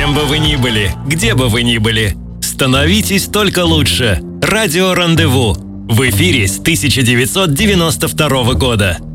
Кем бы вы ни были, где бы вы ни были, становитесь только лучше. Радио «Рандеву» в эфире с 1992 года.